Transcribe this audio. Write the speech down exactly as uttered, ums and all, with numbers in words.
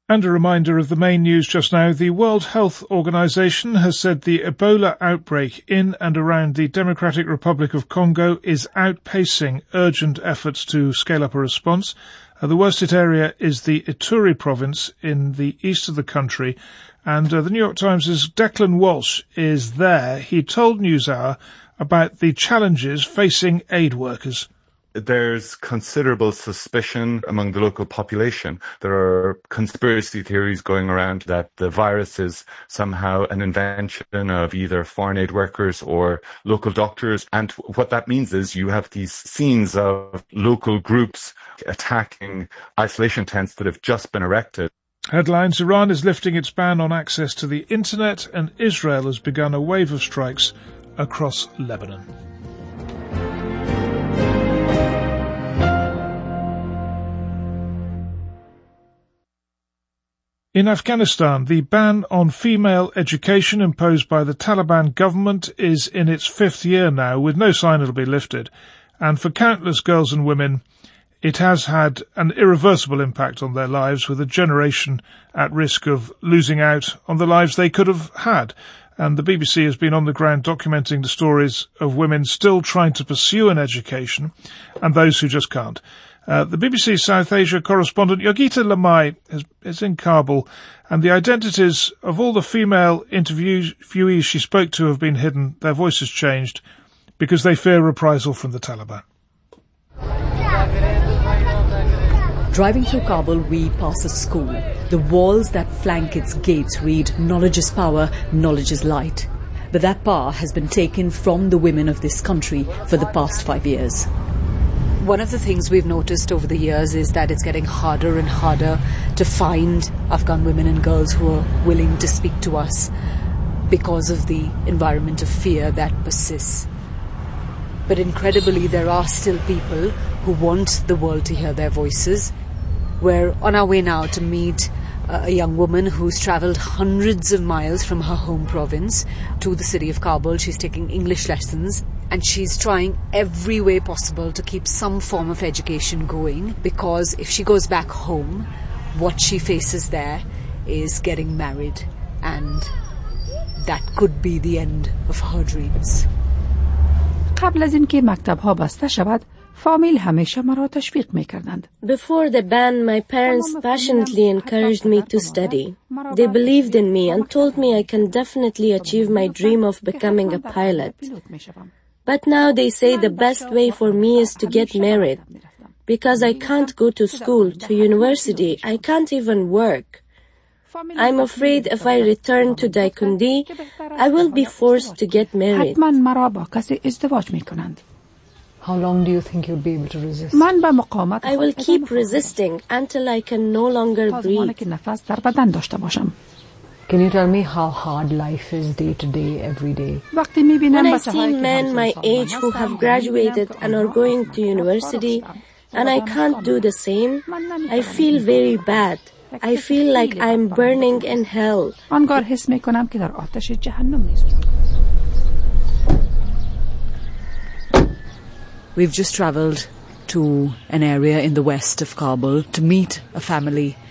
And a reminder of the main news just now. The World Health Organization has said the Ebola outbreak in and around the Democratic Republic of Congo is outpacing urgent efforts to scale up a response. Uh, the worst hit area is the Ituri province in the east of the country. And uh, the New York Times' Declan Walsh is there. He told NewsHour about the challenges facing aid workers. There's considerable suspicion among the local population. There are conspiracy theories going around that the virus is somehow an invention of either foreign aid workers or local doctors. And what that means is you have these scenes of local groups attacking isolation tents that have just been erected. Headlines: Iran is lifting its ban on access to the internet, and Israel has begun a wave of strikes across Lebanon. In Afghanistan, the ban on female education imposed by the Taliban government is in its fifth year now, with no sign it'll be lifted. And for countless girls and women, it has had an irreversible impact on their lives, with a generation at risk of losing out on the lives they could have had. And the B B C has been on the ground documenting the stories of women still trying to pursue an education and those who just can't. Uh, the B B C South Asia correspondent Yogita Lamai is, is in Kabul, and the identities of all the female interviewees she spoke to have been hidden. Their voices changed because they fear reprisal from the Taliban. Driving through Kabul, we pass a school. The walls that flank its gates read, "Knowledge is power, knowledge is light." But that power has been taken from the women of this country for the past five years. One of the things we've noticed over the years is that it's getting harder and harder to find Afghan women and girls who are willing to speak to us because of the environment of fear that persists. But incredibly, there are still people who want the world to hear their voices. We're on our way now to meet a young woman who's travelled hundreds of miles from her home province to the city of Kabul. She's taking English lessons, and she's trying every way possible to keep some form of education going, because if she goes back home, what she faces there is getting married, and that could be the end of her dreams. قبل از اینکه مکتب‌ها بسته شود، فامیل همیشه مرا تشویق می‌کردند. Before the ban, my parents passionately encouraged me to study. They believed in me and told me I can definitely achieve my dream of becoming a pilot. But now they say the best way for me is to get married. Because I can't go to school, to university, I can't even work. I'm afraid if I return to Daikundi, I will be forced to get married. How long do you think you'll be able to resist? I will keep resisting until I can no longer breathe. Can you tell me how hard life is day to day, every day? When I see men my age who have graduated and are going to university, and I can't do the same, I feel very bad. I feel like I'm burning in hell. We've just travelled to an area in the west of Kabul to meet a family